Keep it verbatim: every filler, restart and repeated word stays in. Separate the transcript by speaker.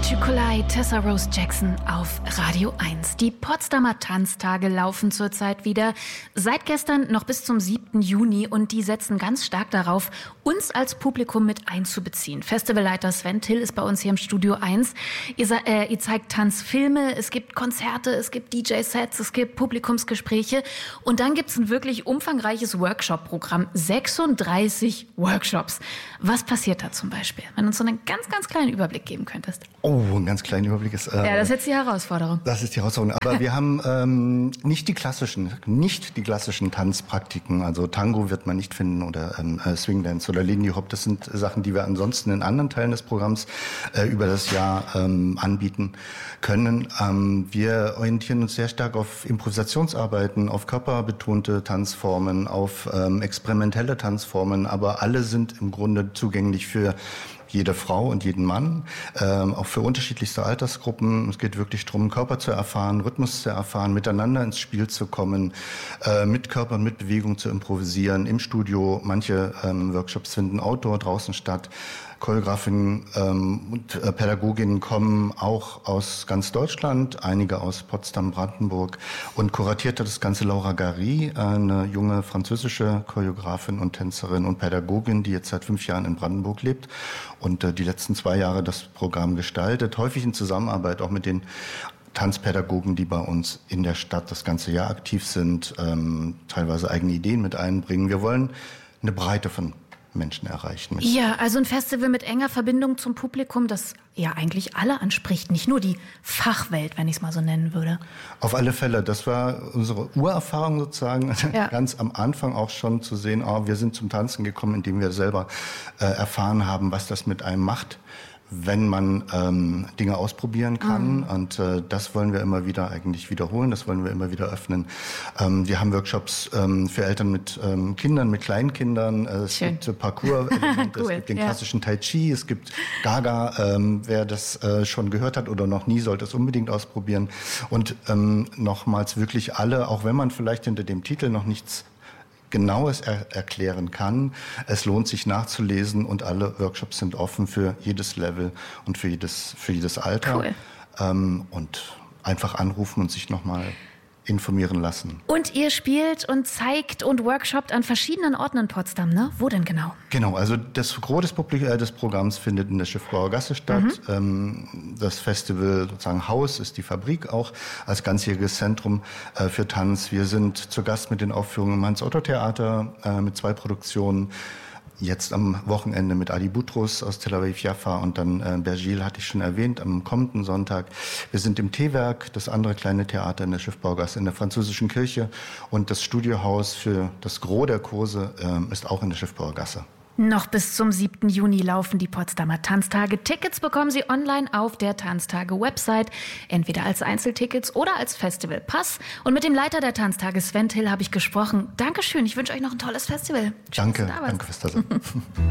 Speaker 1: Nikolai, Tessa Rose Jackson auf Radio eins. Die Potsdamer Tanztage laufen zurzeit wieder. Seit gestern noch bis zum siebten Juni und die setzen ganz stark darauf, uns als Publikum mit einzubeziehen. Festivalleiter Sven Till ist bei uns hier im Studio eins. Ihr, äh, ihr zeigt Tanzfilme, es gibt Konzerte, es gibt D J-Sets, es gibt Publikumsgespräche und dann gibt es ein wirklich umfangreiches Workshop-Programm. sechsunddreißig Workshops. Was passiert da zum Beispiel? Wenn du uns so einen ganz, ganz kleinen Überblick geben könntest.
Speaker 2: Oh, ein ganz kleiner Überblick ist... Äh,
Speaker 1: ja, das ist jetzt die Herausforderung.
Speaker 2: Das ist die Herausforderung. Aber wir haben ähm, nicht die klassischen, nicht die klassischen Tanzpraktiken. Also Tango wird man nicht finden oder ähm, Swing Dance oder Lindy Hop. Das sind Sachen, die wir ansonsten in anderen Teilen des Programms äh, über das Jahr ähm, anbieten können. Ähm, wir orientieren uns sehr stark auf Improvisationsarbeiten, auf körperbetonte Tanzformen, auf ähm, experimentelle Tanzformen. Aber alle sind im Grunde zugänglich für jede Frau und jeden Mann, ähm, auch für unterschiedlichste Altersgruppen. Es geht wirklich darum, Körper zu erfahren, Rhythmus zu erfahren, miteinander ins Spiel zu kommen, äh, mit Körper und mit Bewegung zu improvisieren, im Studio. Manche ähm, Workshops finden outdoor draußen statt. Choreografinnen ähm, und äh, Pädagoginnen kommen auch aus ganz Deutschland, einige aus Potsdam, Brandenburg. Und kuratiert hat das Ganze Laura Gary, eine junge französische Choreografin und Tänzerin und Pädagogin, die jetzt seit fünf Jahren in Brandenburg lebt und äh, die letzten zwei Jahre das Programm gestaltet, häufig in Zusammenarbeit auch mit den Tanzpädagogen, die bei uns in der Stadt das ganze Jahr aktiv sind, ähm, teilweise eigene Ideen mit einbringen. Wir wollen eine Breite von Menschen erreichen.
Speaker 1: Ja, also ein Festival mit enger Verbindung zum Publikum, das ja eigentlich alle anspricht, nicht nur die Fachwelt, wenn ich es mal so nennen würde.
Speaker 2: Auf alle Fälle, das war unsere Urerfahrung sozusagen, ja. Ganz am Anfang auch schon zu sehen, oh, wir sind zum Tanzen gekommen, indem wir selber äh, erfahren haben, was das mit einem macht, wenn man ähm, Dinge ausprobieren kann. Mhm. Und äh, das wollen wir immer wieder eigentlich wiederholen, das wollen wir immer wieder öffnen. Ähm, wir haben Workshops ähm, für Eltern mit ähm, Kindern, mit Kleinkindern. Äh, es Schön. gibt äh, Parcours-Elemente, cool. Es gibt den ja. klassischen Tai Chi, es gibt Gaga. Ähm, wer das äh, schon gehört hat oder noch nie, sollte es unbedingt ausprobieren. Und ähm, nochmals wirklich alle, auch wenn man vielleicht hinter dem Titel noch nichts Genaues er- erklären kann. Es lohnt sich nachzulesen und alle Workshops sind offen für jedes Level und für jedes, für jedes Alter.
Speaker 1: Cool.
Speaker 2: Ähm, und einfach anrufen und sich nochmal informieren lassen.
Speaker 1: Und ihr spielt und zeigt und workshoppt an verschiedenen Orten in Potsdam, ne? Wo denn genau?
Speaker 2: Genau, also das Gros des, Publik- äh, des Programms findet in der Schiffbauer Gasse statt. Mhm. Ähm, das Festival, sozusagen Haus, ist die Fabrik auch als ganzjähriges Zentrum äh, für Tanz. Wir sind zu Gast mit den Aufführungen im Hans-Otto-Theater äh, mit zwei Produktionen. Jetzt am Wochenende mit Ali Boutros aus Tel Aviv Jaffa und dann äh, Bergil, hatte ich schon erwähnt, am kommenden Sonntag. Wir sind im T-Werk, das andere kleine Theater in der Schiffbaugasse, in der französischen Kirche. Und das Studiohaus für das Gros der Kurse äh, ist auch in der Schiffbaugasse.
Speaker 1: Noch bis zum siebten Juni laufen die Potsdamer Tanztage. Tickets bekommen Sie online auf der Tanztage-Website, entweder als Einzeltickets oder als Festivalpass. Und mit dem Leiter der Tanztage, Sven Till, habe ich gesprochen. Dankeschön, ich wünsche euch noch ein tolles Festival.
Speaker 2: Schön, danke, danke fürs Dasein.